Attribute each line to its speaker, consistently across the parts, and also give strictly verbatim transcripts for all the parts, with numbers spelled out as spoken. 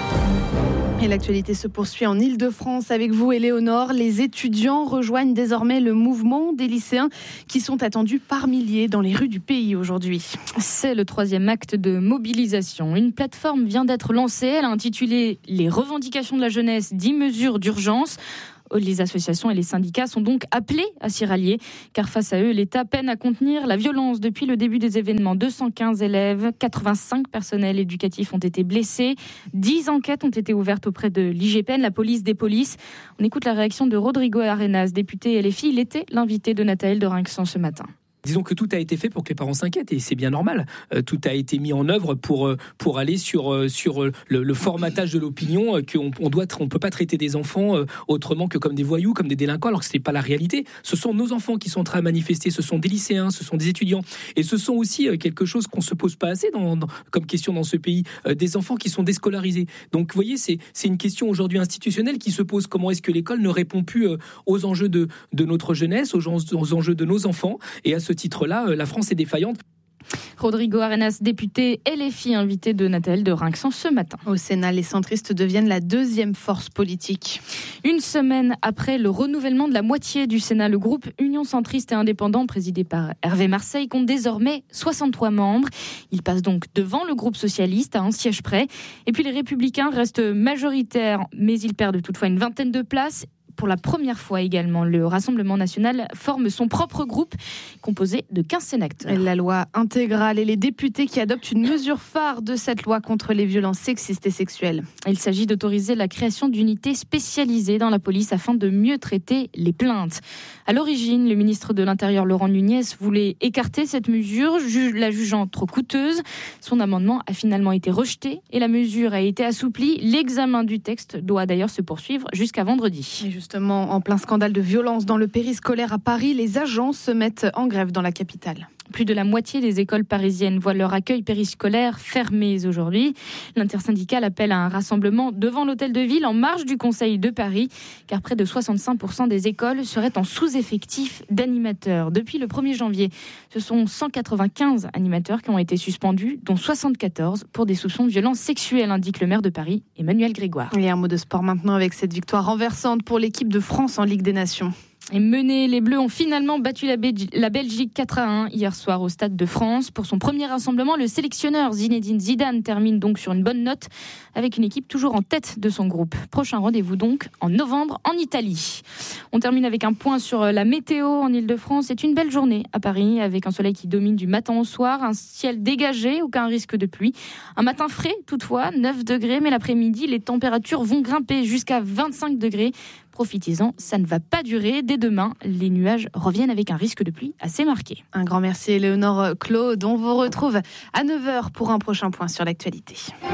Speaker 1: Et l'actualité se poursuit en Île-de-France avec vous, Éléonore. Les étudiants rejoignent désormais le mouvement des lycéens qui sont attendus par milliers dans les rues du pays aujourd'hui.
Speaker 2: C'est le troisième acte de mobilisation. Une plateforme vient d'être lancée. Elle a intitulé « Les revendications de la jeunesse, dix mesures d'urgence ». Les associations et les syndicats sont donc appelés à s'y rallier, car face à eux, l'État peine à contenir la violence depuis le début des événements. deux cent quinze élèves, quatre-vingt-cinq personnels éducatifs ont été blessés, dix enquêtes ont été ouvertes auprès de l'I G P N, la police des polices. On écoute la réaction de Rodrigo Arenas, député L F I. Il était l'invité de Nathaël de Rinxan ce matin.
Speaker 3: Disons que tout a été fait pour que les parents s'inquiètent et c'est bien normal. Euh, tout a été mis en œuvre pour euh, pour aller sur euh, sur le, le formatage de l'opinion euh, qu'on on doit on peut pas traiter des enfants euh, autrement que comme des voyous, comme des délinquants, alors que ce n'est pas la réalité. Ce sont nos enfants qui sont en train de manifester, ce sont des lycéens, ce sont des étudiants et ce sont aussi euh, quelque chose qu'on se pose pas assez dans, dans, comme question dans ce pays, euh, des enfants qui sont déscolarisés. Donc vous voyez, c'est c'est une question aujourd'hui institutionnelle qui se pose. Comment est-ce que l'école ne répond plus euh, aux enjeux de de notre jeunesse, aux, aux enjeux de nos enfants, et à ce titre-là, la France est défaillante.
Speaker 2: Rodrigo Arenas, député L F I, invité de Nathaël de Rinxan ce matin.
Speaker 1: Au Sénat, les centristes deviennent la deuxième force politique.
Speaker 2: Une semaine après le renouvellement de la moitié du Sénat, le groupe Union centriste et indépendant, présidé par Hervé Marseille, compte désormais soixante-trois membres. Il passe donc devant le groupe socialiste à un siège près. Et puis les Républicains restent majoritaires, mais ils perdent toutefois une vingtaine de places. Pour la première fois également, le Rassemblement national forme son propre groupe composé de quinze sénateurs.
Speaker 1: La loi intégrale et les députés qui adoptent une mesure phare de cette loi contre les violences sexistes et sexuelles.
Speaker 2: Il s'agit d'autoriser la création d'unités spécialisées dans la police afin de mieux traiter les plaintes. À l'origine, le ministre de l'Intérieur Laurent Nunez voulait écarter cette mesure, la jugeant trop coûteuse. Son amendement a finalement été rejeté et la mesure a été assouplie. L'examen du texte doit d'ailleurs se poursuivre jusqu'à vendredi.
Speaker 1: Et justement, en plein scandale de violence dans le périscolaire à Paris, les agents se mettent en grève dans la capitale.
Speaker 2: Plus de la moitié des écoles parisiennes voient leur accueil périscolaire fermé aujourd'hui. L'intersyndicale appelle à un rassemblement devant l'hôtel de ville en marge du Conseil de Paris, car près de soixante-cinq pour cent des écoles seraient en sous-effectif d'animateurs. Depuis le premier janvier, ce sont cent quatre-vingt-quinze animateurs qui ont été suspendus, dont soixante-quatorze pour des soupçons de violences sexuelles, indique le maire de Paris, Emmanuel Grégoire.
Speaker 1: Et un mot de sport maintenant avec cette victoire renversante pour l'équipe de France en Ligue des Nations.
Speaker 2: Et menés, les Bleus ont finalement battu la, Belgi- la Belgique quatre à un hier soir au Stade de France. Pour son premier rassemblement, le sélectionneur Zinedine Zidane termine donc sur une bonne note avec une équipe toujours en tête de son groupe. Prochain rendez-vous donc en novembre en Italie. On termine avec un point sur la météo en Île-de-France. C'est une belle journée à Paris avec un soleil qui domine du matin au soir, un ciel dégagé, aucun risque de pluie. Un matin frais toutefois, neuf degrés, mais l'après-midi, les températures vont grimper jusqu'à vingt-cinq degrés. Profitez-en, ça ne va pas durer. Dès demain, les nuages reviennent avec un risque de pluie assez marqué.
Speaker 1: Un grand merci Éléonore Claude. On vous retrouve à neuf heures pour un prochain point sur l'actualité.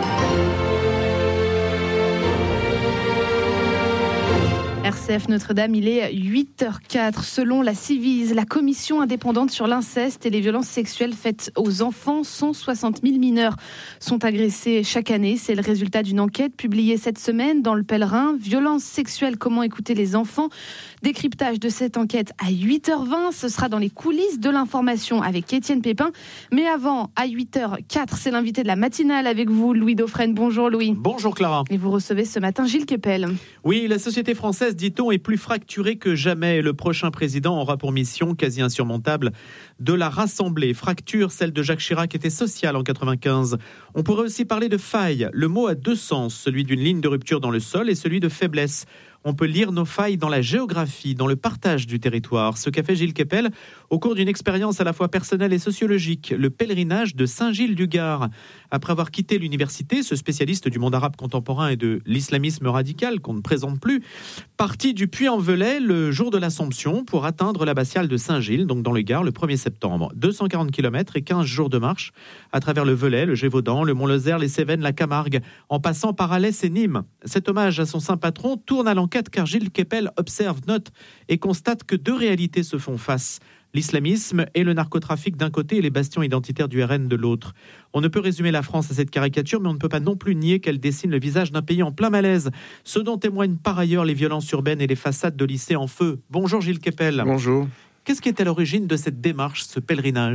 Speaker 1: R C F Notre-Dame, il est huit heures quatre. Selon la Civise, la commission indépendante sur l'inceste et les violences sexuelles faites aux enfants, cent soixante mille mineurs sont agressés chaque année. C'est le résultat d'une enquête publiée cette semaine dans Le Pèlerin. Violences sexuelles, comment écouter les enfants ? Décryptage de cette enquête à huit heures vingt. Ce sera dans les coulisses de l'information avec Étienne Pépin. Mais avant, à huit heures quatre, c'est l'invité de la matinale avec vous, Louis Dauphren. Bonjour Louis.
Speaker 4: Bonjour Clara.
Speaker 1: Et vous recevez ce matin Gilles Kepel.
Speaker 4: Oui, la société française, dit-on, est plus fracturée que jamais. Le prochain président aura pour mission quasi insurmontable de la rassembler. Fracture, celle de Jacques Chirac, était sociale en quatre-vingt-quinze. On pourrait aussi parler de faille. Le mot a deux sens, celui d'une ligne de rupture dans le sol et celui de faiblesse. On peut lire nos failles dans la géographie, dans le partage du territoire. Ce qu'a fait Gilles Kepel au cours d'une expérience à la fois personnelle et sociologique, le pèlerinage de Saint-Gilles-du-Gard. Après avoir quitté l'université, ce spécialiste du monde arabe contemporain et de l'islamisme radical qu'on ne présente plus, parti du Puy-en-Velay le jour de l'Assomption pour atteindre l'abbatiale de Saint-Gilles, donc dans le Gard, le premier septembre. deux cent quarante kilomètres et quinze jours de marche à travers le Velay, le Gévaudan, le Mont-Lozère, les Cévennes, la Camargue, en passant par Alès et Nîmes. Cet hommage à son saint patron tourne à l'enquête car Gilles Kepel observe, note et constate que deux réalités se font face. L'islamisme et le narcotrafic d'un côté et les bastions identitaires du R N de l'autre. On ne peut résumer la France à cette caricature, mais on ne peut pas non plus nier qu'elle dessine le visage d'un pays en plein malaise, ce dont témoignent par ailleurs les violences urbaines et les façades de lycées en feu. Bonjour Gilles Kepel.
Speaker 5: Bonjour.
Speaker 4: Qu'est-ce qui est à l'origine de cette démarche, ce pèlerinage ?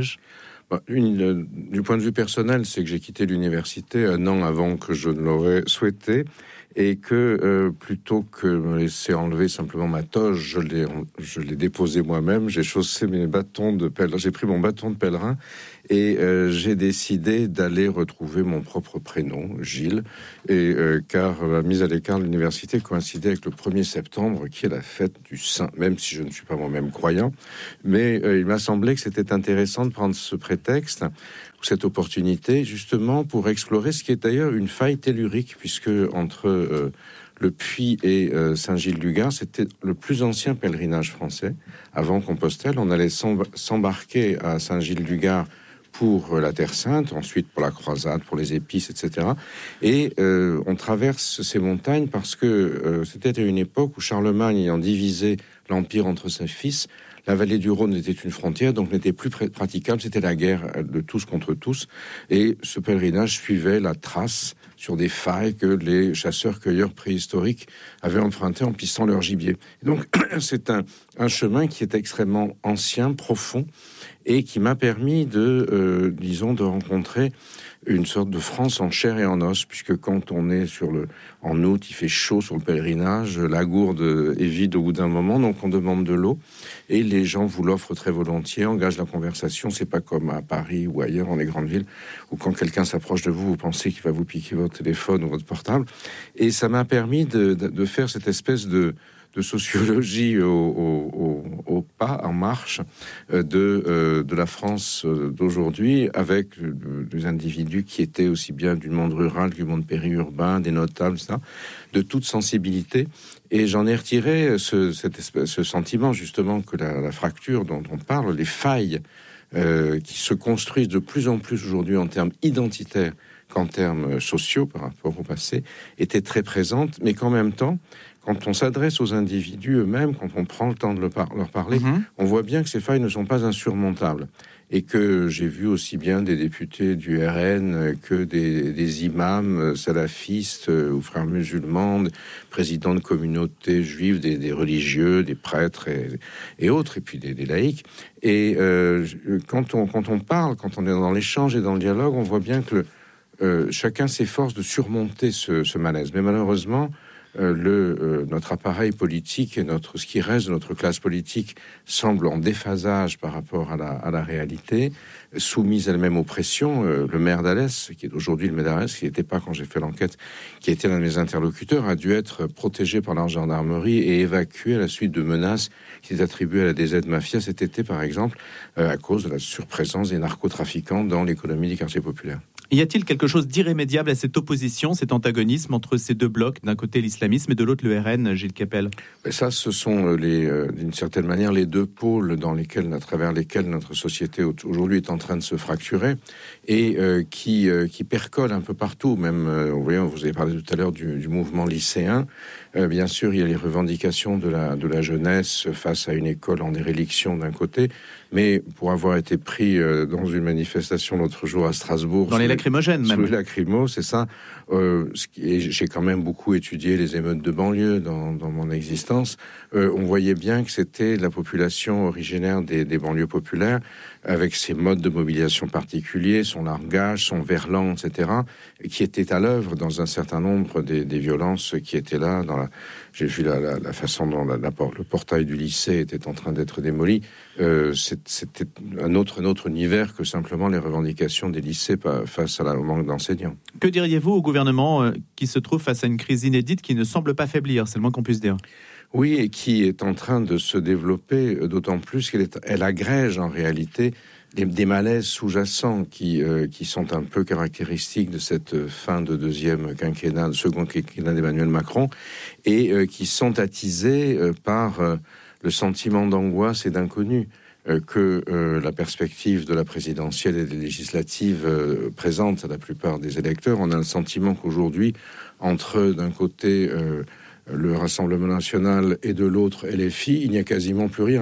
Speaker 5: Une, euh, du point de vue personnel, c'est que j'ai quitté l'université un an avant que je ne l'aurais souhaité et que euh, plutôt que me laisser enlever simplement ma toge, je l'ai, je l'ai déposé moi-même, j'ai chaussé mes bâtons de pèlerin, j'ai pris mon bâton de pèlerin et euh, j'ai décidé d'aller retrouver mon propre prénom, Gilles, et euh, car la mise à l'écart de l'université coïncidait avec le premier septembre, qui est la fête du Saint, même si je ne suis pas moi-même croyant, mais euh, il m'a semblé que c'était intéressant de prendre ce prétexte, cette opportunité, justement, pour explorer ce qui est d'ailleurs une faille tellurique, puisque entre euh, le Puy et euh, Saint-Gilles-du-Gard, c'était le plus ancien pèlerinage français. Avant Compostelle, on allait s'embarquer à Saint-Gilles-du-Gard pour la Terre Sainte, ensuite pour la croisade, pour les épices, et cetera. Et euh, on traverse ces montagnes parce que euh, c'était à une époque où Charlemagne, ayant divisé l'Empire entre ses fils, la vallée du Rhône était une frontière, donc n'était plus pr- praticable. C'était la guerre de tous contre tous. Et ce pèlerinage suivait la trace sur des failles que les chasseurs-cueilleurs préhistoriques avaient empruntées en pissant leur gibier. Et donc, c'est un, un chemin qui est extrêmement ancien, profond, et qui m'a permis de, euh, disons, de rencontrer une sorte de France en chair et en os, puisque quand on est sur le, en août, il fait chaud sur le pèlerinage, la gourde est vide au bout d'un moment, donc on demande de l'eau, et les gens vous l'offrent très volontiers, engagent la conversation. C'est pas comme à Paris ou ailleurs, dans les grandes villes, où quand quelqu'un s'approche de vous, vous pensez qu'il va vous piquer votre téléphone ou votre portable. Et ça m'a permis de, de, de faire cette espèce de de sociologie au, au, au, au pas, en marche, de, euh, de la France d'aujourd'hui, avec des individus qui étaient aussi bien du monde rural que du monde périurbain, des notables, ça, de toute sensibilité. Et j'en ai retiré ce, cette espèce, ce sentiment, justement, que la, la fracture dont on parle, les failles euh, qui se construisent de plus en plus aujourd'hui en termes identitaires qu'en termes sociaux par rapport au passé, étaient très présentes, mais qu'en même temps, quand on s'adresse aux individus eux-mêmes, quand on prend le temps de le par- leur parler, mmh. on voit bien que ces failles ne sont pas insurmontables. Et que j'ai vu aussi bien des députés du R N que des, des imams salafistes ou frères musulmans, présidents de communautés juives, des, des religieux, des prêtres et, et autres, et puis des, des laïcs. Et euh, quand, on, quand on parle, quand on est dans l'échange et dans le dialogue, on voit bien que le, euh, chacun s'efforce de surmonter ce, ce malaise. Mais malheureusement, Euh, le, euh, notre appareil politique et notre, ce qui reste de notre classe politique semble en déphasage par rapport à la, à la réalité, soumise elle-même aux pressions. Euh, le maire d'Alès, qui est aujourd'hui le maire d'Alès, qui n'était pas quand j'ai fait l'enquête, qui était l'un de mes interlocuteurs, a dû être protégé par la gendarmerie et évacué à la suite de menaces qui étaient attribuées à la D Z Mafia cet été, par exemple, euh, à cause de la surprésence des narcotrafiquants dans l'économie des quartiers populaires.
Speaker 4: Y a-t-il quelque chose d'irrémédiable à cette opposition, cet antagonisme entre ces deux blocs, d'un côté l'islamisme et de l'autre le R N, Gilles Kepel?
Speaker 5: Ça, ce sont les, euh, d'une certaine manière les deux pôles dans lesquels, à travers lesquels notre société aujourd'hui est en train de se fracturer et euh, qui, euh, qui percolent un peu partout. Même, euh, vous voyez, vous avez parlé tout à l'heure du, du mouvement lycéen. Euh, bien sûr, il y a les revendications de la, de la jeunesse face à une école en déréliction d'un côté, mais pour avoir été pris euh, dans une manifestation l'autre jour à Strasbourg...
Speaker 4: Dans les lacrymogènes, même.
Speaker 5: Sous les lacrymos, c'est ça. Euh, et j'ai quand même beaucoup étudié les émeutes de banlieue dans, dans mon existence. Euh, on voyait bien que c'était la population originaire des, des banlieues populaires, avec ses modes de mobilisation particuliers, son largage, son verlan, et cetera, qui était à l'œuvre dans un certain nombre des, des violences qui étaient là. Dans la, j'ai vu la, la, la façon dont la, la, le portail du lycée était en train d'être démoli. Euh, c'était un autre, un autre univers que simplement les revendications des lycées face à la, au manque d'enseignants.
Speaker 4: Que diriez-vous au gouvernement qui se trouve face à une crise inédite qui ne semble pas faiblir, c'est le moins qu'on puisse dire?
Speaker 5: Oui, et qui est en train de se développer, d'autant plus qu'elle est, elle agrège en réalité des, des malaises sous-jacents qui, euh, qui sont un peu caractéristiques de cette fin de deuxième quinquennat, de second quinquennat d'Emmanuel Macron, et euh, qui sont attisés euh, par euh, le sentiment d'angoisse et d'inconnu euh, que euh, la perspective de la présidentielle et des législatives euh, présente à la plupart des électeurs. On a le sentiment qu'aujourd'hui, entre d'un côté... Euh, le Rassemblement national et de l'autre L F I, il n'y a quasiment plus rien.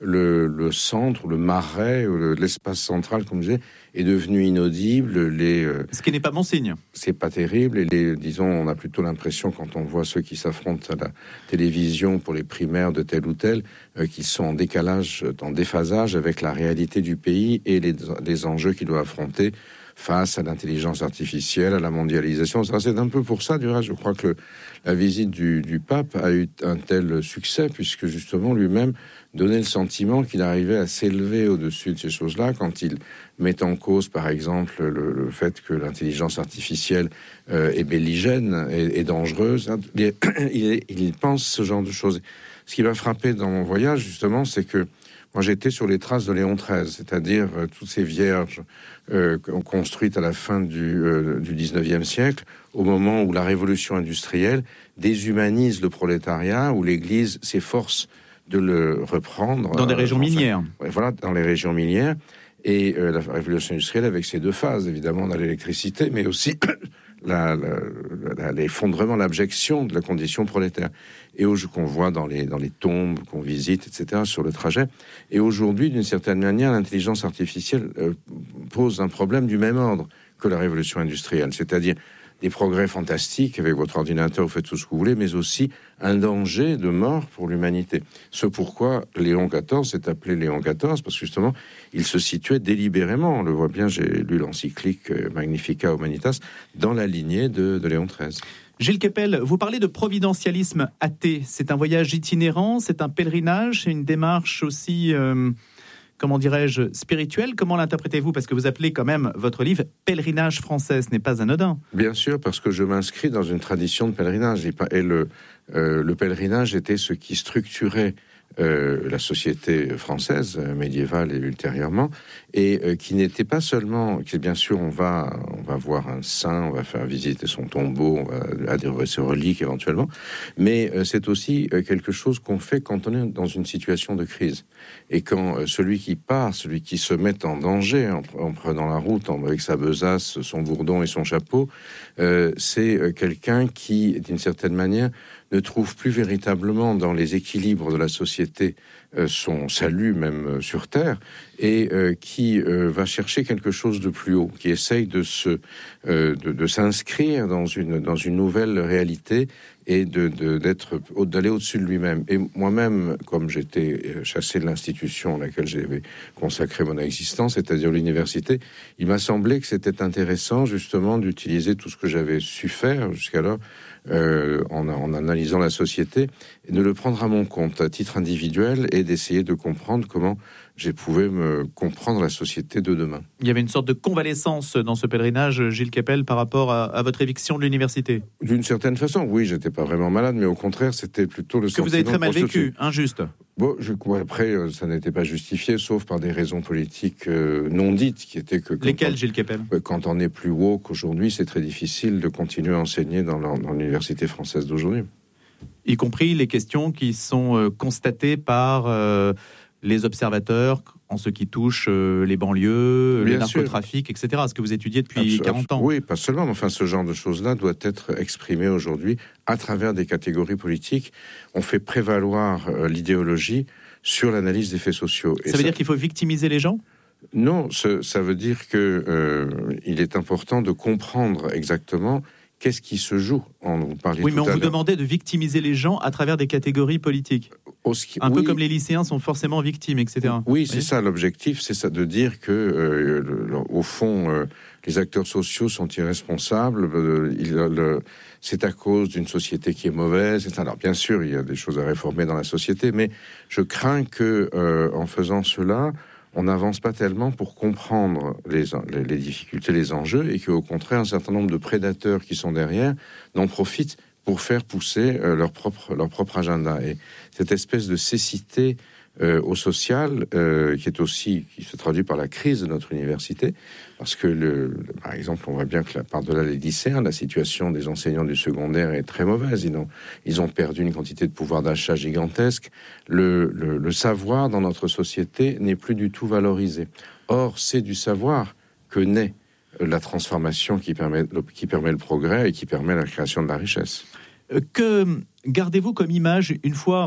Speaker 5: le, le centre, le marais, le, l'espace central, comme je disais, est devenu inaudible. Les, euh,
Speaker 4: Ce qui n'est pas bon signe.
Speaker 5: C'est pas terrible. Et les, disons, on a plutôt l'impression, quand on voit ceux qui s'affrontent à la télévision pour les primaires de tel ou tel, euh, qu'ils sont en décalage, en déphasage avec la réalité du pays et les, les enjeux qu'ils doivent affronter face à l'intelligence artificielle, à la mondialisation. Ça, c'est un peu pour ça, du reste, je crois que le, la visite du, du pape a eu un tel succès, puisque justement lui-même donnait le sentiment qu'il arrivait à s'élever au-dessus de ces choses-là, quand il met en cause, par exemple, le, le fait que l'intelligence artificielle euh, est belligène et, et dangereuse. Il, il, il pense ce genre de choses. Ce qui m'a frappé dans mon voyage, justement, c'est que moi, j'étais sur les traces de Léon treize, c'est-à-dire euh, toutes ces vierges euh, construites à la fin du, euh, du dix-neuvième siècle, au moment où la révolution industrielle déshumanise le prolétariat, où l'Église s'efforce de le reprendre.
Speaker 4: Dans des euh, régions enfin, minières.
Speaker 5: Ouais, voilà, dans les régions minières. Et euh, la révolution industrielle avec ses deux phases, évidemment, dans l'électricité, mais aussi la, la, la, l'effondrement, l'abjection de la condition prolétaire. Et au, qu'on voit dans les, dans les tombes qu'on visite, et cetera, sur le trajet. Et aujourd'hui, d'une certaine manière, l'intelligence artificielle euh, pose un problème du même ordre que la révolution industrielle. C'est-à-dire des progrès fantastiques, avec votre ordinateur, vous faites tout ce que vous voulez, mais aussi un danger de mort pour l'humanité. Ce pourquoi Léon quatorze s'est appelé Léon quatorze, parce que justement, il se situait délibérément, on le voit bien, j'ai lu l'encyclique Magnificat Humanitas, dans la lignée de, de Léon treize.
Speaker 4: Gilles Kepel, vous parlez de providentialisme athée. C'est un voyage itinérant, c'est un pèlerinage, c'est une démarche aussi... Euh... comment dirais-je, spirituel. Comment l'interprétez-vous? Parce que vous appelez quand même votre livre « Pèlerinage français », ce n'est pas anodin. Bien sûr, parce que je m'inscris dans une tradition de pèlerinage. Et le, euh, le pèlerinage était ce qui structurait euh, la société française, euh, médiévale et ultérieurement, et euh, qui n'était pas seulement... Qui, bien sûr, on va, on va voir un saint, on va faire visiter son tombeau, on va adhérer ses reliques éventuellement, mais euh, c'est aussi euh, quelque chose qu'on fait quand on est dans une situation de crise. Et quand euh, celui qui part, celui qui se met en danger en, en prenant la route, en, avec sa besace, son bourdon et son chapeau, euh, c'est euh, quelqu'un qui, d'une certaine manière, ne trouve plus véritablement dans les équilibres de la société euh, son salut, même euh, sur Terre, et euh, qui euh, va chercher quelque chose de plus haut, qui essaye de, se, euh, de, de s'inscrire dans une, dans une nouvelle réalité et de, de, d'être, d'aller au-dessus de lui-même. Et moi-même, comme j'étais chassé de l'institution à laquelle j'avais consacré mon existence, c'est-à-dire l'université, il m'a semblé que c'était intéressant justement d'utiliser tout ce que j'avais su faire jusqu'alors euh, en, en analysant la société, et de le prendre à mon compte, à titre individuel, et d'essayer de comprendre comment j'ai pu me comprendre la société de demain. Il y avait une sorte de convalescence dans ce pèlerinage, Gilles Kepel, par rapport à, à votre éviction de l'université. D'une certaine façon, oui, j'étais pas vraiment malade, mais au contraire, c'était plutôt le sentiment... Que vous avez très mal vécu, injuste. Bon, je, après, ça n'était pas justifié, sauf par des raisons politiques euh, non dites, qui étaient que... Lesquelles, on, Gilles Kepel? Quand on est plus haut qu'aujourd'hui, c'est très difficile de continuer à enseigner dans, la, dans l'université française d'aujourd'hui. Y compris les questions qui sont euh, constatées par... Euh, les observateurs en ce qui touche euh, les banlieues, Bien le narcotrafic, sûr. et cetera. Ce que vous étudiez depuis Absol- quarante ans. Oui, pas seulement. Mais enfin, ce genre de choses-là doit être exprimé aujourd'hui à travers des catégories politiques. On fait prévaloir euh, l'idéologie sur l'analyse des faits sociaux. Et ça veut ça... dire qu'il faut victimiser les gens ? Non, ce, ça veut dire que euh, il est important de comprendre exactement qu'est-ce qui se joue. On vous parlait oui, tout mais on vous demandait de victimiser les gens à travers des catégories politiques. Ski... Un oui. peu comme les lycéens sont forcément victimes, et cetera. Oui, c'est ça l'objectif, c'est ça de dire que, euh, le, au fond, euh, les acteurs sociaux sont irresponsables. Euh, il, le, c'est à cause d'une société qui est mauvaise. Alors, bien sûr, il y a des choses à réformer dans la société, mais je crains que, euh, en faisant cela, on n'avance pas tellement pour comprendre les, les, les difficultés, les enjeux, et qu'au contraire, un certain nombre de prédateurs qui sont derrière n'en profitent pour faire pousser euh, leur propre leur propre agenda. Et cette espèce de cécité euh, au social, euh, qui est aussi qui se traduit par la crise de notre université, parce que le, le, par exemple, on voit bien que par-delà les lycéens, la situation des enseignants du secondaire est très mauvaise. Ils ont ils ont perdu une quantité de pouvoir d'achat gigantesque. Le, le, le savoir dans notre société n'est plus du tout valorisé. Or, c'est du savoir que naît la transformation qui permet, qui permet le progrès et qui permet la création de la richesse. Que gardez-vous comme image une fois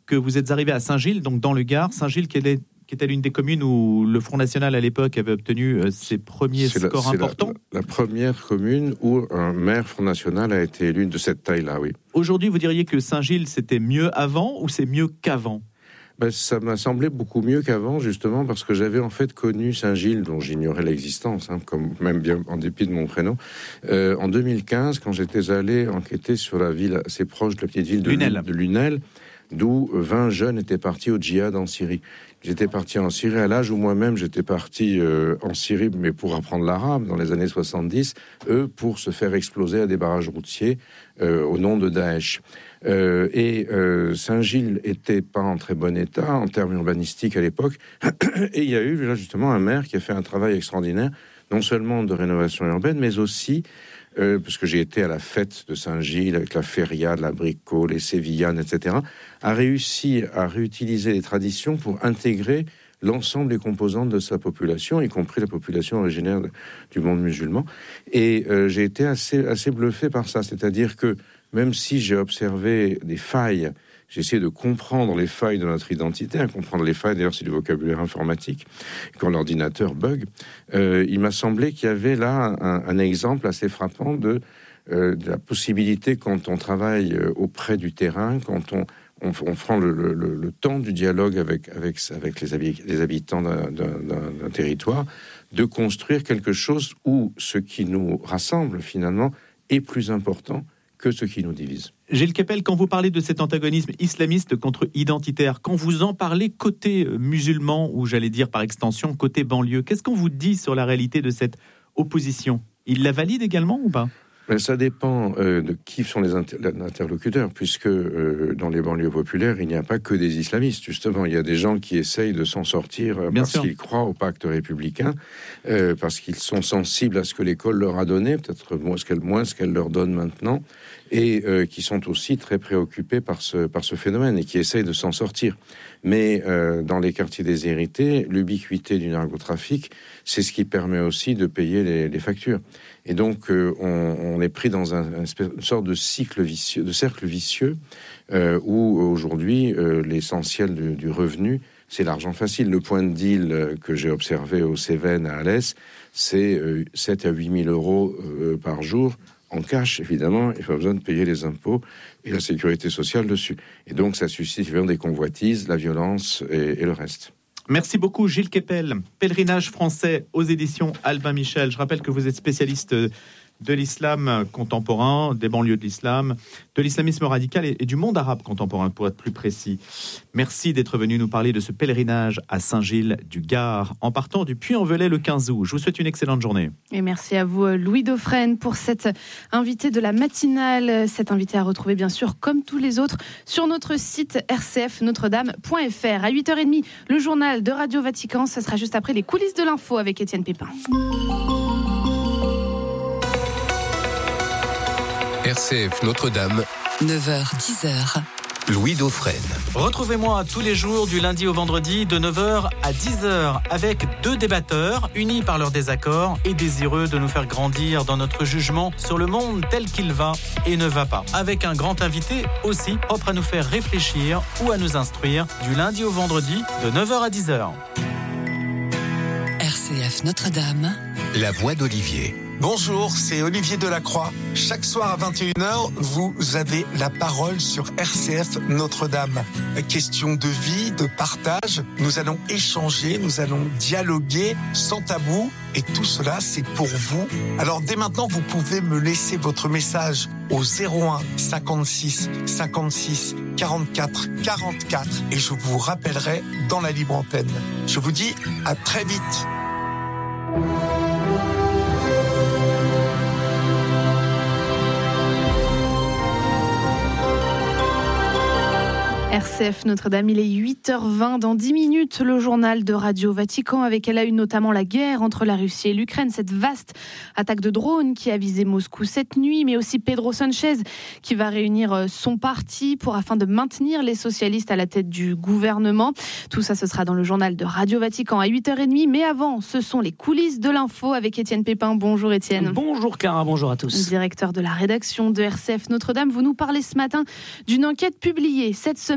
Speaker 4: que vous êtes arrivé à Saint-Gilles, donc dans le Gard. Saint-Gilles qui est, qui était l'une des communes où le Front National à l'époque avait obtenu ses premiers
Speaker 5: c'est
Speaker 4: scores
Speaker 5: la, c'est
Speaker 4: importants.
Speaker 5: La, la première commune où un maire Front National a été élu de cette taille-là, oui.
Speaker 4: Aujourd'hui, vous diriez que Saint-Gilles, c'était mieux avant ou c'est mieux qu'avant ?
Speaker 5: Ben, ça m'a semblé beaucoup mieux qu'avant, justement, parce que j'avais en fait connu Saint-Gilles, dont j'ignorais l'existence, hein, comme même bien en dépit de mon prénom, euh, en deux mille quinze, quand j'étais allé enquêter sur la ville assez proche de la petite ville de Lunel, de Lunel d'où vingt jeunes étaient partis au djihad en Syrie. J'étais parti en Syrie à l'âge où moi-même j'étais parti euh, en Syrie, mais pour apprendre l'arabe dans les années soixante-dix, eux pour se faire exploser à des barrages routiers euh, au nom de Daesh. Euh, et euh, Saint-Gilles était pas en très bon état en termes urbanistiques à l'époque, et il y a eu là justement un maire qui a fait un travail extraordinaire, non seulement de rénovation urbaine, mais aussi euh, parce que j'ai été à la fête de Saint-Gilles avec la feria, la bricot, les sévillanes, et cetera, a réussi à réutiliser les traditions pour intégrer l'ensemble des composantes de sa population, y compris la population originaire de, du monde musulman. Et euh, j'ai été assez, assez bluffé par ça, c'est-à-dire que même si j'ai observé des failles, j'ai essayé de comprendre les failles de notre identité, à comprendre les failles, d'ailleurs c'est du vocabulaire informatique, quand l'ordinateur bug, euh, il m'a semblé qu'il y avait là un, un exemple assez frappant de, euh, de la possibilité, quand on travaille auprès du terrain, quand on, on, on prend le, le, le temps du dialogue avec, avec, avec les, habi- les habitants d'un, d'un, d'un territoire, de construire quelque chose où ce qui nous rassemble finalement est plus important que ce qui nous divise.
Speaker 4: Gilles Kepel, quand vous parlez de cet antagonisme islamiste contre identitaire, quand vous en parlez côté musulman, ou j'allais dire par extension côté banlieue, qu'est-ce qu'on vous dit sur la réalité de cette opposition ? Il la valide également ou pas ?
Speaker 5: Ça dépend euh, de qui sont les inter- interlocuteurs, puisque euh, dans les banlieues populaires, il n'y a pas que des islamistes. Justement, il y a des gens qui essayent de s'en sortir euh, parce sûr. qu'ils croient au pacte républicain, euh, parce qu'ils sont sensibles à ce que l'école leur a donné, peut-être moins ce qu'elle, moins ce qu'elle leur donne maintenant, et euh, qui sont aussi très préoccupés par ce, par ce phénomène et qui essayent de s'en sortir. Mais euh, dans les quartiers déshérités, l'ubiquité du narcotrafic, c'est ce qui permet aussi de payer les, les factures. Et donc, euh, on, on est pris dans un, un espèce, une sorte de cycle vicieux, de cercle vicieux, euh, où aujourd'hui, euh, l'essentiel du, du revenu, c'est l'argent facile. Le point de deal que j'ai observé au Cévennes à Alès, c'est euh, sept à huit mille euros euh, par jour, en cash, évidemment. Il n'y a pas besoin de payer les impôts et la sécurité sociale dessus. Et donc, ça suscite évidemment des convoitises, la violence et, et le reste.
Speaker 4: Merci beaucoup Gilles Kepel. Pèlerinage français aux éditions Albin Michel. Je rappelle que vous êtes spécialiste de l'islam contemporain, des banlieues de l'islam, de l'islamisme radical et, et du monde arabe contemporain, pour être plus précis. Merci d'être venu nous parler de ce pèlerinage à Saint-Gilles du Gard, en partant du Puy-en-Velay le quinze août. Je vous souhaite une excellente journée.
Speaker 1: Et merci à vous Louis Dauphren pour cette invitée de la matinale. Cette invitée à retrouver bien sûr comme tous les autres sur notre site r c f notre dame point f r. À huit heures trente, le journal de Radio Vatican. Ce sera juste après les coulisses de l'info avec Étienne Pépin.
Speaker 6: R C F Notre-Dame,
Speaker 7: neuf heures dix heures.
Speaker 6: Louis Dauphren.
Speaker 4: Retrouvez-moi tous les jours du lundi au vendredi de neuf heures à dix heures avec deux débatteurs unis par leurs désaccords et désireux de nous faire grandir dans notre jugement sur le monde tel qu'il va et ne va pas. Avec un grand invité aussi propre à nous faire réfléchir ou à nous instruire du lundi au vendredi de neuf heures à dix heures.
Speaker 7: R C F Notre-Dame.
Speaker 6: La voix d'Olivier.
Speaker 8: Bonjour, c'est Olivier Delacroix. Chaque soir à vingt et une heures, vous avez la parole sur R C F Notre-Dame. Question de vie, de partage. Nous allons échanger, nous allons dialoguer sans tabou. Et tout cela, c'est pour vous. Alors dès maintenant, vous pouvez me laisser votre message au zéro un cinquante-six cinquante-six quarante-quatre quarante-quatre et je vous rappellerai dans la libre antenne. Je vous dis à très vite.
Speaker 1: R C F Notre-Dame, il est huit heures vingt. Dans dix minutes, le journal de Radio Vatican, avec à la une notamment la guerre entre la Russie et l'Ukraine, cette vaste attaque de drones qui a visé Moscou cette nuit, mais aussi Pedro Sanchez qui va réunir son parti pour afin de maintenir les socialistes à la tête du gouvernement. Tout ça, ce sera dans le journal de Radio Vatican à huit heures trente. Mais avant, ce sont les coulisses de l'info avec Étienne Pépin. Bonjour Étienne.
Speaker 9: Bonjour Clara, bonjour à tous.
Speaker 1: Directeur de la rédaction de R C F Notre-Dame, vous nous parlez ce matin d'une enquête publiée cette semaine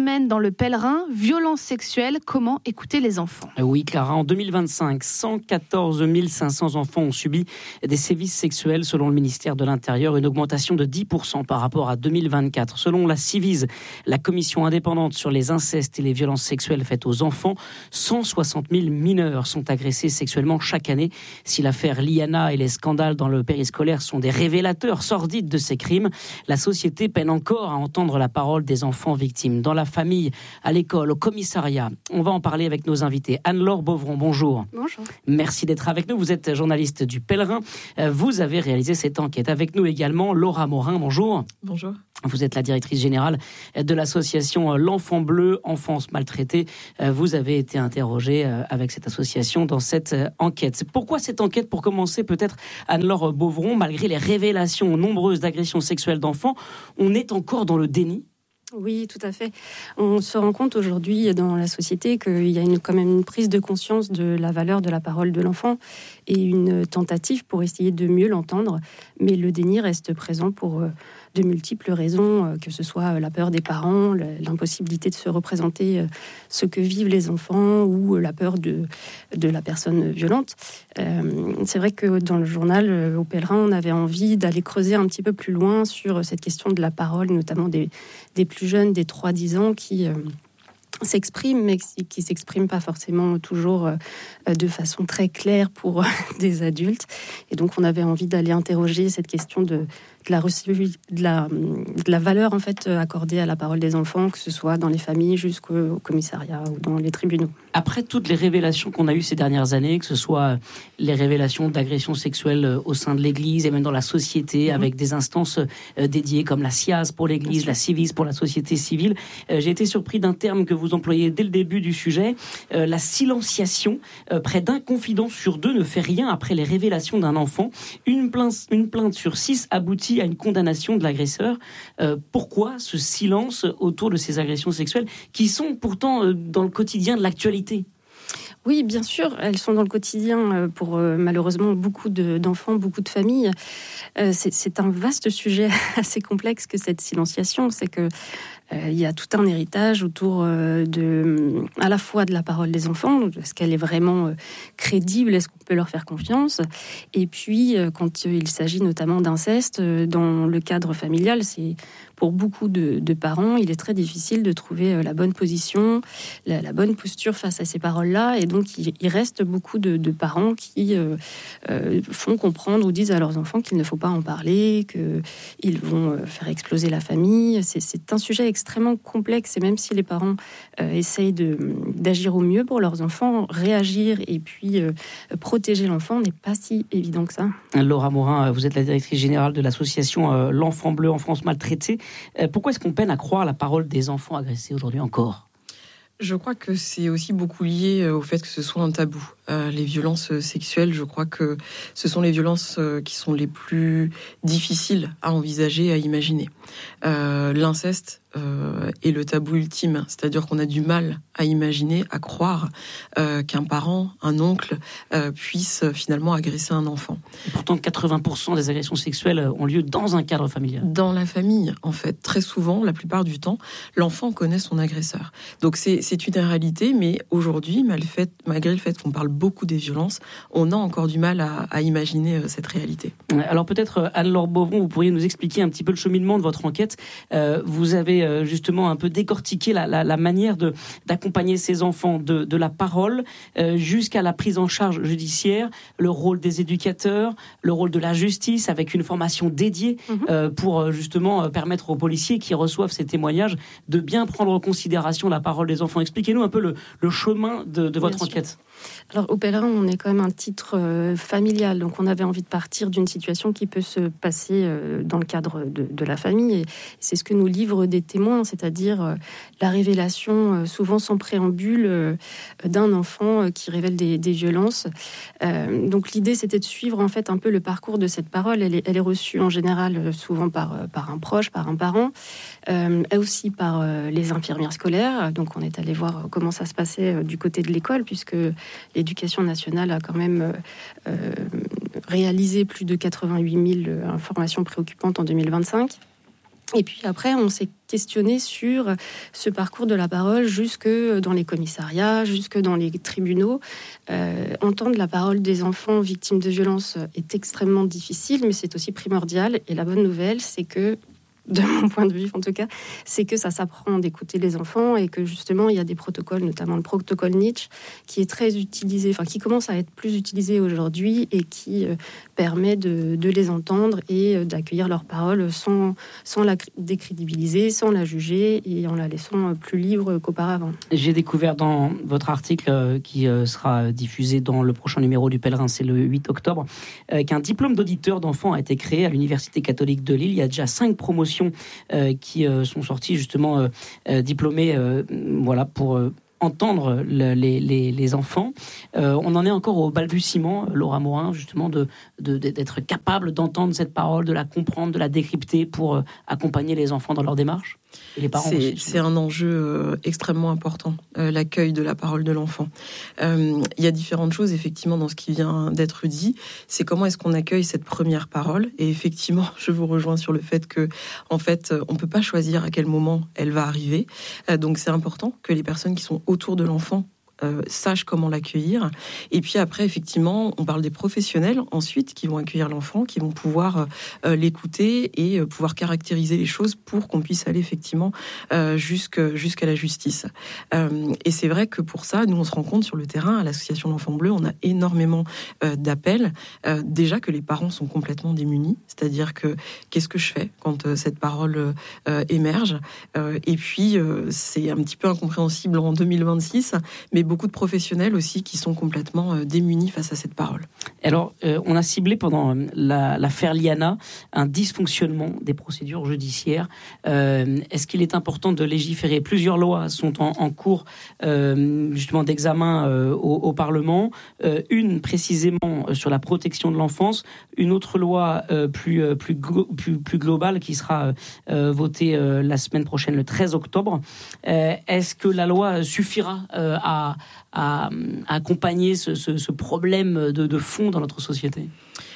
Speaker 1: semaine dans le Pèlerin, violences sexuelles, comment écouter les enfants.
Speaker 9: Oui, Clara, en deux mille vingt-cinq, cent quatorze mille cinq cents enfants ont subi des sévices sexuels selon le ministère de l'Intérieur, une augmentation de dix pour cent par rapport à deux mille vingt-quatre. Selon la Ciivise, la commission indépendante sur les incestes et les violences sexuelles faites aux enfants, cent soixante mille mineurs sont agressés sexuellement chaque année. Si l'affaire Liana et les scandales dans le périscolaire sont des révélateurs sordides de ces crimes, la société peine encore à entendre la parole des enfants victimes. Dans la famille, à l'école, au commissariat. On va en parler avec nos invités. Anne-Laure Beauvron, bonjour.
Speaker 10: Bonjour.
Speaker 9: Merci d'être avec nous. Vous êtes journaliste du Pèlerin. Vous avez réalisé cette enquête. Avec nous également Laura Morin, bonjour.
Speaker 10: Bonjour.
Speaker 9: Vous êtes la directrice générale de l'association L'Enfant Bleu, Enfance Maltraitée. Vous avez été interrogée avec cette association dans cette enquête. Pourquoi cette enquête? Pour commencer, peut-être Anne-Laure Beauvron, malgré les révélations nombreuses d'agressions sexuelles d'enfants, on est encore dans le déni?
Speaker 10: Oui, tout à fait. On se rend compte aujourd'hui dans la société qu'il y a une, quand même une prise de conscience de la valeur de la parole de l'enfant et une tentative pour essayer de mieux l'entendre. Mais le déni reste présent pour de multiples raisons, que ce soit la peur des parents, l'impossibilité de se représenter ce que vivent les enfants ou la peur de, de la personne violente. Euh, c'est vrai que dans le journal, au Pèlerin, on avait envie d'aller creuser un petit peu plus loin sur cette question de la parole, notamment des, des plus jeunes, des trois à dix ans, qui... Euh, s'expriment, mais qui ne s'expriment pas forcément toujours de façon très claire pour des adultes. Et donc, on avait envie d'aller interroger cette question de, de, la, de, la, de la valeur en fait, accordée à la parole des enfants, que ce soit dans les familles jusqu'au commissariat ou dans les tribunaux.
Speaker 9: Après toutes les révélations qu'on a eues ces dernières années, que ce soit les révélations d'agressions sexuelles au sein de l'Église et même dans la société, mmh. avec des instances dédiées comme la C I A S pour l'Église, la Ciivise pour la société civile, j'ai été surpris d'un terme que vous employez dès le début du sujet, euh, la silenciation. Euh, près d'un confident sur deux ne fait rien après les révélations d'un enfant. Une plainte, une plainte sur six aboutit à une condamnation de l'agresseur. Euh, pourquoi ce silence autour de ces agressions sexuelles qui sont pourtant euh, dans le quotidien de l'actualité ?
Speaker 10: Oui, bien sûr, elles sont dans le quotidien pour euh, malheureusement beaucoup de, d'enfants, beaucoup de familles. Euh, c'est, c'est un vaste sujet assez complexe que cette silenciation. C'est que euh, il y a tout un héritage autour euh, de, à la fois de la parole des enfants. Est-ce qu'elle est vraiment euh, crédible? Est-ce qu'on peut leur faire confiance? Et puis, euh, quand il s'agit notamment d'inceste, euh, dans le cadre familial, c'est pour beaucoup de, de parents, il est très difficile de trouver la bonne position, la, la bonne posture face à ces paroles-là. Et donc, il, il reste beaucoup de, de parents qui euh, euh, font comprendre ou disent à leurs enfants qu'il ne faut pas en parler, qu'ils vont faire exploser la famille. C'est, c'est un sujet extrêmement complexe. Et même si les parents euh, essayent de, d'agir au mieux pour leurs enfants, réagir et puis euh, protéger l'enfant n'est pas si évident que ça.
Speaker 9: Laura Morin, vous êtes la directrice générale de l'association euh, L'Enfant Bleu, Enfance Maltraitée. Pourquoi est-ce qu'on peine à croire la parole des enfants agressés aujourd'hui encore ?
Speaker 11: Je crois que c'est aussi beaucoup lié au fait que ce soit un tabou. Euh, les violences sexuelles, je crois que ce sont les violences qui sont les plus difficiles à envisager, à imaginer. Euh, l'inceste euh, est le tabou ultime, c'est-à-dire qu'on a du mal à imaginer, à croire euh, qu'un parent, un oncle, euh, puisse finalement agresser un enfant.
Speaker 9: Et pourtant, quatre-vingts pour cent des agressions sexuelles ont lieu dans un cadre familial.
Speaker 11: Dans la famille, en fait. Très souvent, la plupart du temps, l'enfant connaît son agresseur. Donc c'est, c'est une réalité, mais aujourd'hui, malgré le fait qu'on parle beaucoup des violences, on a encore du mal à, à imaginer cette réalité.
Speaker 9: Alors peut-être, Anne-Laure Beauvron, vous pourriez nous expliquer un petit peu le cheminement de votre enquête. Euh, vous avez euh, justement un peu décortiqué la, la, la manière de, d'accompagner ces enfants de, de la parole euh, jusqu'à la prise en charge judiciaire, le rôle des éducateurs, le rôle de la justice avec une formation dédiée mmh. euh, pour justement permettre aux policiers qui reçoivent ces témoignages de bien prendre en considération la parole des enfants. Expliquez-nous un peu le, le chemin de, de votre bien enquête.
Speaker 10: Sûr. Alors au Pèlerin, on est quand même un titre euh, familial, donc on avait envie de partir d'une situation qui peut se passer euh, dans le cadre de, de la famille, et c'est ce que nous livrent des témoins, c'est-à-dire euh, la révélation, euh, souvent sans préambule, euh, d'un enfant euh, qui révèle des, des violences. Euh, donc l'idée, c'était de suivre en fait un peu le parcours de cette parole. Elle est, elle est reçue en général euh, souvent par, euh, par un proche, par un parent, euh, et aussi par euh, les infirmières scolaires. Donc on est allé voir comment ça se passait euh, du côté de l'école, puisque l'Éducation nationale a quand même euh, réalisé plus de quatre-vingt-huit mille informations préoccupantes en deux mille vingt-cinq. Et puis après, on s'est questionné sur ce parcours de la parole jusque dans les commissariats, jusque dans les tribunaux. Euh, entendre la parole des enfants victimes de violences est extrêmement difficile, mais c'est aussi primordial. Et la bonne nouvelle, c'est que, de mon point de vue en tout cas, c'est que ça s'apprend d'écouter les enfants et que justement il y a des protocoles, notamment le protocole Nietzsche, qui est très utilisé, enfin qui commence à être plus utilisé aujourd'hui et qui euh, permet de, de les entendre et euh, d'accueillir leurs paroles sans, sans la décrédibiliser, sans la juger et en la laissant plus libre qu'auparavant.
Speaker 9: J'ai découvert dans votre article euh, qui euh, sera diffusé dans le prochain numéro du Pèlerin, c'est le huit octobre, euh, qu'un diplôme d'auditeur d'enfants a été créé à l'Université catholique de Lille. Il y a déjà cinq promotions Euh, qui euh, sont sortis justement euh, euh, diplômés euh, voilà, pour euh, entendre le, les, les, les enfants. Euh, on en est encore au balbutiement, Laura Morin, justement, de, de, d'être capable d'entendre cette parole, de la comprendre, de la décrypter pour euh, accompagner les enfants dans leur démarche. Et les parents
Speaker 11: c'est,
Speaker 9: aussi,
Speaker 11: c'est un enjeu euh, extrêmement important, euh, l'accueil de la parole de l'enfant. Euh, il y a différentes choses, effectivement, dans ce qui vient d'être dit. C'est comment est-ce qu'on accueille cette première parole. Et effectivement, je vous rejoins sur le fait que, en fait, on ne peut pas choisir à quel moment elle va arriver. Euh, donc, c'est important que les personnes qui sont autour de l'enfant Euh, sachent comment l'accueillir. Et puis après, effectivement, on parle des professionnels ensuite qui vont accueillir l'enfant, qui vont pouvoir euh, l'écouter et euh, pouvoir caractériser les choses pour qu'on puisse aller effectivement euh, jusque, jusqu'à la justice. Euh, et c'est vrai que pour ça, nous, on se rend compte sur le terrain, à l'Association de l'Enfant Bleu, on a énormément euh, d'appels. Euh, déjà que les parents sont complètement démunis, c'est-à-dire que qu'est-ce que je fais quand euh, cette parole euh, émerge euh, Et puis, euh, c'est un petit peu incompréhensible en deux mille vingt-six, mais beaucoup de professionnels aussi qui sont complètement euh, démunis face à cette parole.
Speaker 9: Alors, euh, on a ciblé pendant la, l'affaire Liana un dysfonctionnement des procédures judiciaires. Euh, est-ce qu'il est important de légiférer ? Plusieurs lois sont en, en cours euh, justement d'examen euh, au, au Parlement. Euh, une précisément sur la protection de l'enfance, une autre loi euh, plus, euh, plus, glo- plus, plus globale qui sera euh, votée euh, la semaine prochaine, le treize octobre. Euh, est-ce que la loi suffira euh, à À, à accompagner ce, ce, ce problème de, de fond dans notre société ?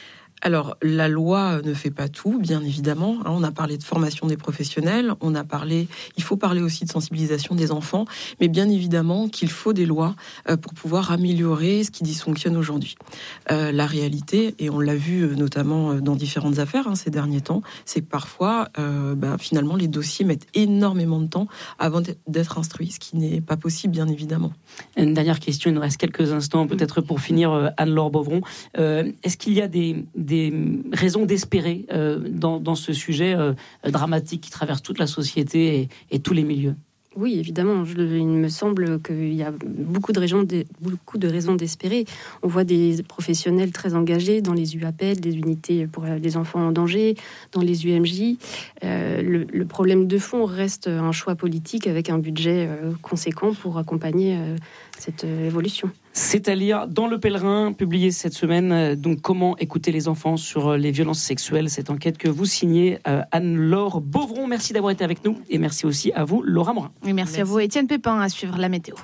Speaker 11: Alors, la loi ne fait pas tout, bien évidemment. On a parlé de formation des professionnels, on a parlé, il faut parler aussi de sensibilisation des enfants, mais bien évidemment qu'il faut des lois pour pouvoir améliorer ce qui dysfonctionne aujourd'hui. Euh, la réalité, et on l'a vu notamment dans différentes affaires hein, ces derniers temps, c'est que parfois, euh, bah, finalement, les dossiers mettent énormément de temps avant d'être instruits, ce qui n'est pas possible, bien évidemment.
Speaker 9: Une dernière question, il nous reste quelques instants, peut-être pour finir, Anne-Laure Bovron. Euh, est-ce qu'il y a des... des raisons d'espérer euh, dans, dans ce sujet euh, dramatique qui traverse toute la société et, et tous les milieux ?
Speaker 10: Oui, évidemment. Je, il me semble qu'il y a beaucoup de, raisons de, beaucoup de raisons d'espérer. On voit des professionnels très engagés dans les U A P E L, des unités pour les enfants en danger, dans les U M J. Euh, le, le problème de fond reste un choix politique avec un budget euh, conséquent pour accompagner euh, cette euh, évolution.
Speaker 9: C'est à lire dans Le Pèlerin, publié cette semaine. Donc, comment écouter les enfants sur les violences sexuelles. Cette enquête que vous signez, euh, Anne-Laure Bovron. Merci d'avoir été avec nous. Et merci aussi à vous, Laura Morin.
Speaker 1: Et merci, merci à vous, Étienne Pépin, à suivre la météo.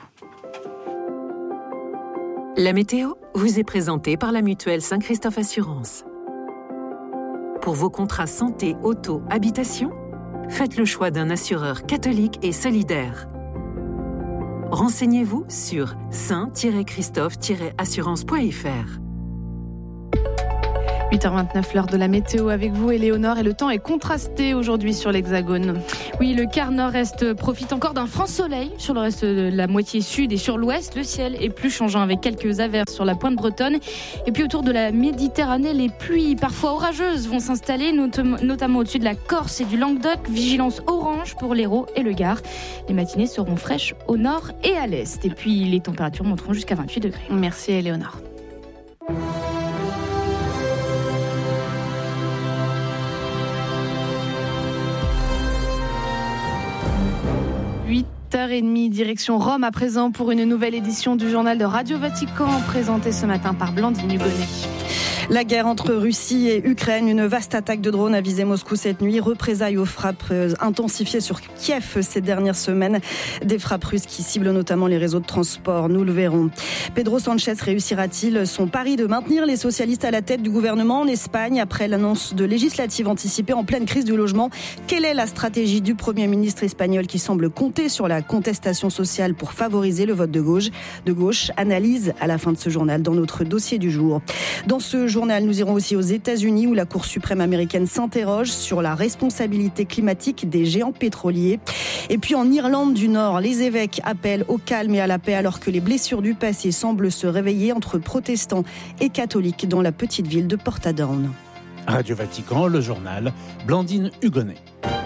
Speaker 12: La météo vous est présentée par la mutuelle Saint-Christophe Assurance. Pour vos contrats santé, auto, habitation, faites le choix d'un assureur catholique et solidaire. Renseignez-vous sur saint tiret christophe tiret assurance point f r.
Speaker 1: huit heures vingt-neuf, l'heure de la météo avec vous, Éléonore, et le temps est contrasté aujourd'hui sur l'Hexagone.
Speaker 2: Oui, le quart nord-est profite encore d'un franc soleil sur le reste de la moitié sud et sur l'ouest. Le ciel est plus changeant avec quelques averses sur la pointe bretonne. Et puis autour de la Méditerranée, les pluies parfois orageuses vont s'installer, not- notamment au-dessus de la Corse et du Languedoc. Vigilance orange pour l'Hérault et le Gard. Les matinées seront fraîches au nord et à l'est. Et puis les températures monteront jusqu'à vingt-huit degrés.
Speaker 1: Merci, Éléonore. huit heures trente, direction Rome à présent pour une nouvelle édition du journal de Radio Vatican, présenté ce matin par Blandine Hugonnet.
Speaker 13: La guerre entre Russie et Ukraine, une vaste attaque de drones a visé Moscou cette nuit, représailles aux frappes intensifiées sur Kiev ces dernières semaines, des frappes russes qui ciblent notamment les réseaux de transport, nous le verrons. Pedro Sanchez réussira-t-il son pari de maintenir les socialistes à la tête du gouvernement en Espagne après l'annonce de législatives anticipées en pleine crise du logement? Quelle est la stratégie du Premier ministre espagnol qui semble compter sur la contestation sociale pour favoriser le vote de gauche? De gauche, analyse à la fin de ce journal dans notre dossier du jour. Dans ce journal, nous irons aussi aux États-Unis où la Cour suprême américaine s'interroge sur la responsabilité climatique des géants pétroliers. Et puis en Irlande du Nord, les évêques appellent au calme et à la paix alors que les blessures du passé semblent se réveiller entre protestants et catholiques dans la petite ville de Portadown.
Speaker 14: Radio Vatican, le journal, Blandine Hugonnet.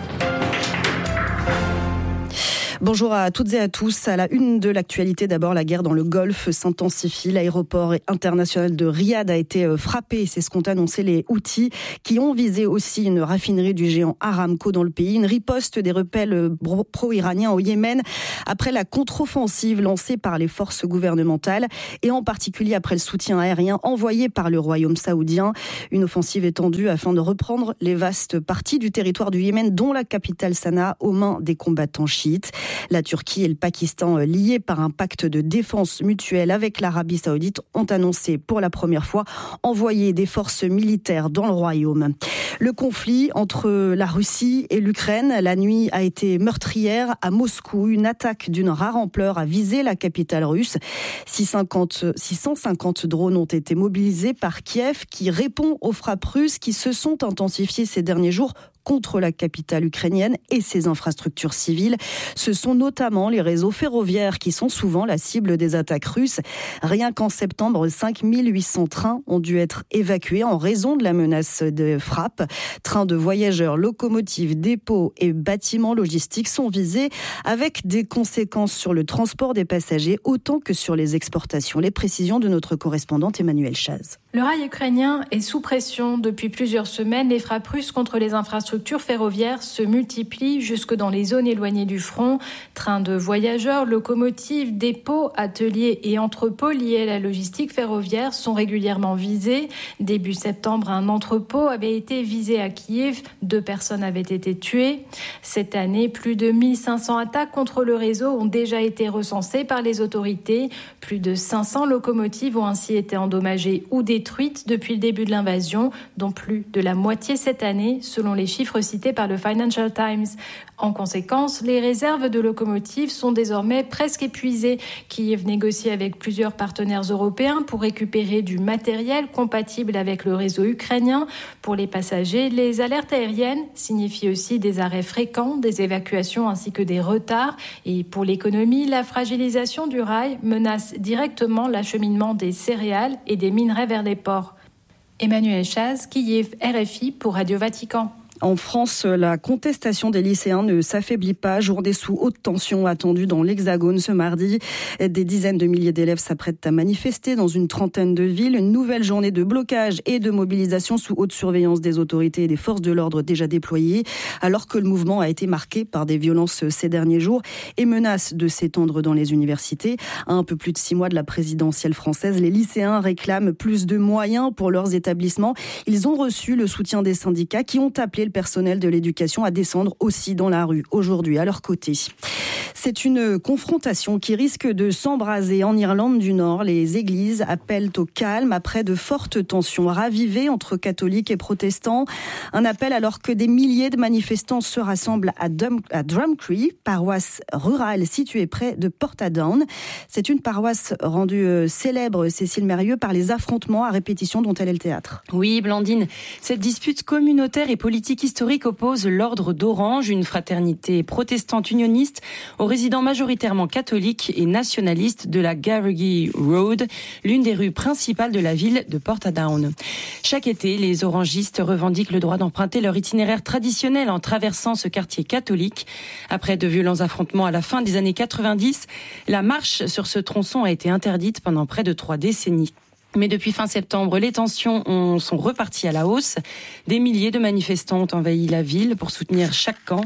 Speaker 13: Bonjour à toutes et à tous. À la une de l'actualité, d'abord, la guerre dans le Golfe s'intensifie. L'aéroport international de Riyad a été frappé. C'est ce qu'ont annoncé les Houthis, qui ont visé aussi une raffinerie du géant Aramco dans le pays. Une riposte des rebelles pro-iraniens au Yémen après la contre-offensive lancée par les forces gouvernementales et en particulier après le soutien aérien envoyé par le royaume saoudien. Une offensive étendue afin de reprendre les vastes parties du territoire du Yémen, dont la capitale Sanaa, aux mains des combattants chiites. La Turquie et le Pakistan, liés par un pacte de défense mutuelle avec l'Arabie saoudite, ont annoncé pour la première fois envoyer des forces militaires dans le royaume. Le conflit entre la Russie et l'Ukraine, la nuit a été meurtrière à Moscou. Une attaque d'une rare ampleur a visé la capitale russe. six cent cinquante drones ont été mobilisés par Kiev, qui répond aux frappes russes qui se sont intensifiées ces derniers jours contre la capitale ukrainienne et ses infrastructures civiles. Ce sont notamment les réseaux ferroviaires qui sont souvent la cible des attaques russes. Rien qu'en septembre, cinq mille huit cents trains ont dû être évacués en raison de la menace de frappe. Trains de voyageurs, locomotives, dépôts et bâtiments logistiques sont visés avec des conséquences sur le transport des passagers autant que sur les exportations. Les précisions de notre correspondante Emmanuelle Chaz.
Speaker 15: Le rail ukrainien est sous pression. Depuis plusieurs semaines, les frappes russes contre les infrastructures ferroviaires se multiplient jusque dans les zones éloignées du front. Trains de voyageurs, locomotives, dépôts, ateliers et entrepôts liés à la logistique ferroviaire sont régulièrement visés. Début septembre, un entrepôt avait été visé à Kiev. Deux personnes avaient été tuées. Cette année, plus de mille cinq cents attaques contre le réseau ont déjà été recensées par les autorités. Plus de cinq cents locomotives ont ainsi été endommagées ou détruites depuis le début de l'invasion, dont plus de la moitié cette année, selon les chiffres cités par le Financial Times. En conséquence, les réserves de locomotives sont désormais presque épuisées. Kiev négocie avec plusieurs partenaires européens pour récupérer du matériel compatible avec le réseau ukrainien. Pour les passagers, les alertes aériennes signifient aussi des arrêts fréquents, des évacuations ainsi que des retards. Et pour l'économie, la fragilisation du rail menace directement l'acheminement des céréales et des minerais vers les ports. Emmanuelle Chaz, Kiev, R F I pour Radio Vatican.
Speaker 13: En France, la contestation des lycéens ne s'affaiblit pas. Journée sous haute tension attendue dans l'Hexagone ce mardi. Des dizaines de milliers d'élèves s'apprêtent à manifester dans une trentaine de villes. Une nouvelle journée de blocage et de mobilisation sous haute surveillance des autorités et des forces de l'ordre déjà déployées, alors que le mouvement a été marqué par des violences ces derniers jours et menace de s'étendre dans les universités. À un peu plus de six mois de la présidentielle française, les lycéens réclament plus de moyens pour leurs établissements. Ils ont reçu le soutien des syndicats qui ont appelé le personnel de l'éducation à descendre aussi dans la rue aujourd'hui à leur côté. C'est une confrontation qui risque de s'embraser en Irlande du Nord. Les églises appellent au calme après de fortes tensions ravivées entre catholiques et protestants. Un appel alors que des milliers de manifestants se rassemblent à, Dum- à Drumcree, paroisse rurale située près de Portadown. C'est une paroisse rendue célèbre, Cécile Mérieux, par les affrontements à répétition dont elle est le théâtre.
Speaker 16: Oui, Blandine, cette dispute communautaire et politique historique oppose l'ordre d'Orange, une fraternité protestante unioniste, aux résidents majoritairement catholiques et nationalistes de la Garrigue Road, l'une des rues principales de la ville de Portadown. Chaque été, les orangistes revendiquent le droit d'emprunter leur itinéraire traditionnel en traversant ce quartier catholique. Après de violents affrontements à la fin des années quatre-vingt-dix, la marche sur ce tronçon a été interdite pendant près de trois décennies. Mais depuis fin septembre, les tensions ont, sont reparties à la hausse. Des milliers de manifestants ont envahi la ville pour soutenir chaque camp.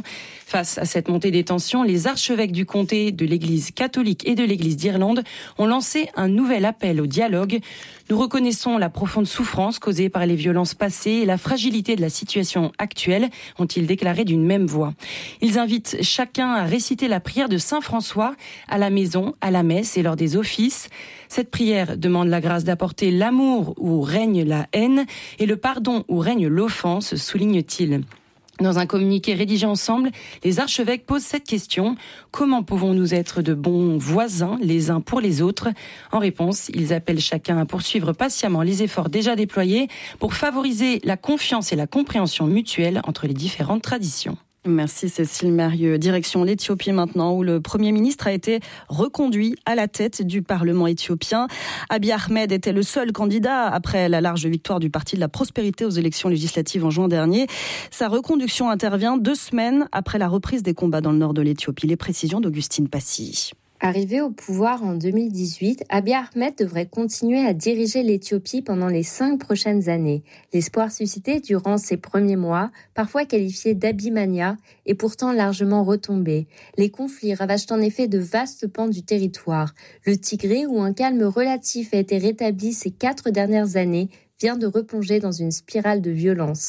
Speaker 16: Face à cette montée des tensions, les archevêques du comté, de l'Église catholique et de l'Église d'Irlande ont lancé un nouvel appel au dialogue. Nous reconnaissons la profonde souffrance causée par les violences passées et la fragilité de la situation actuelle, ont-ils déclaré d'une même voix. Ils invitent chacun à réciter la prière de Saint François à la maison, à la messe et lors des offices. Cette prière demande la grâce d'apporter l'amour où règne la haine et le pardon où règne l'offense, souligne-t-il. Dans un communiqué rédigé ensemble, les archevêques posent cette question. Comment pouvons-nous être de bons voisins les uns pour les autres ? En réponse, ils appellent chacun à poursuivre patiemment les efforts déjà déployés pour favoriser la confiance et la compréhension mutuelle entre les différentes traditions.
Speaker 13: Merci Cécile Mérieux. Direction l'Éthiopie maintenant, où le Premier ministre a été reconduit à la tête du Parlement éthiopien. Abiy Ahmed était le seul candidat après la large victoire du Parti de la Prospérité aux élections législatives en juin dernier. Sa reconduction intervient deux semaines après la reprise des combats dans le nord de l'Éthiopie. Les précisions d'Augustine Passy.
Speaker 17: Arrivé au pouvoir en deux mille dix-huit, Abiy Ahmed devrait continuer à diriger l'Éthiopie pendant les cinq prochaines années. L'espoir suscité durant ces premiers mois, parfois qualifié d'abimania, est pourtant largement retombé. Les conflits ravagent en effet de vastes pans du territoire. Le Tigré, où un calme relatif a été rétabli ces quatre dernières années, vient de replonger dans une spirale de violence.